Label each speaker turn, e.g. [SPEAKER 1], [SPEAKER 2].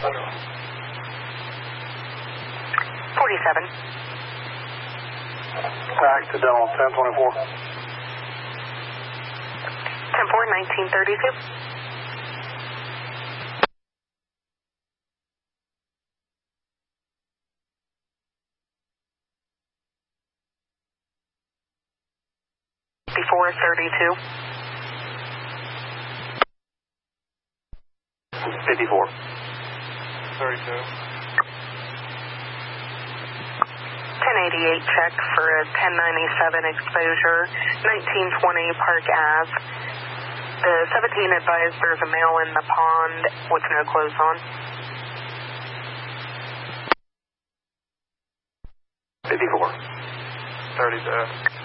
[SPEAKER 1] 47.
[SPEAKER 2] Accidental 1024.
[SPEAKER 1] 10-4, 1932. Before 32.
[SPEAKER 2] 54.
[SPEAKER 3] 32.
[SPEAKER 1] 1088 check for a 1097 exposure, 1920 Park Ave. The 17 advised there's a male in the pond with no clothes on.
[SPEAKER 2] 54.
[SPEAKER 3] 32.